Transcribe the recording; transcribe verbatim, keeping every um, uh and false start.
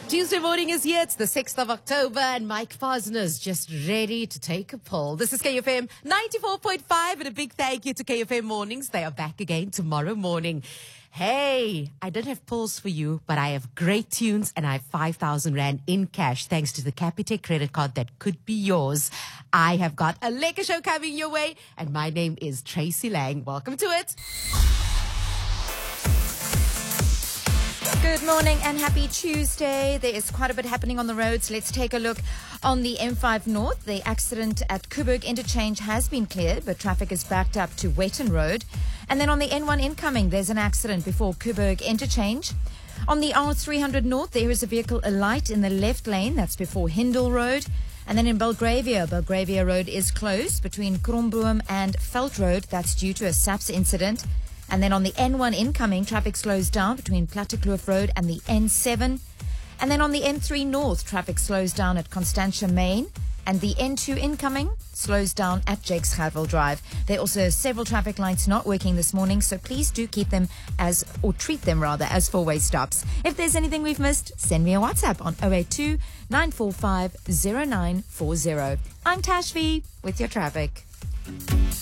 Tuesday morning is here. It's the sixth of October and Mike Fosner's just ready to take a poll. This is K F M ninety-four point five and a big thank you to K F M Mornings. They are back again tomorrow morning. Hey, I don't have polls for you, but I have great tunes and I have five thousand Rand in cash thanks to the Capitec credit card that could be yours. I have got a Lekker show coming your way and my name is Tracy Lang. Welcome to it. Good morning and happy Tuesday. There is quite a bit happening on the roads. Let's take a look on the M five North. The accident at Koeberg Interchange has been cleared, but traffic is backed up to Wetton Road. And then on the N one incoming, there's an accident before Koeberg Interchange. On the R three hundred North, there is a vehicle alight in the left lane. That's before Hindle Road. And then in Belgravia, Belgravia Road is closed between Kromboom and Veld Road. That's due to a SAPS incident. And then on the N one incoming, traffic slows down between Plattekloof Road and the N seven. And then on the N three North, traffic slows down at Constantia Main. And the N two incoming slows down at Jakes Gerwel Drive. There are also several traffic lights not working this morning, so please do keep them as, or treat them rather, as four-way stops. If there's anything we've missed, send me a WhatsApp on zero eight two, nine four five, zero nine four zero. I'm Tashvi with your traffic.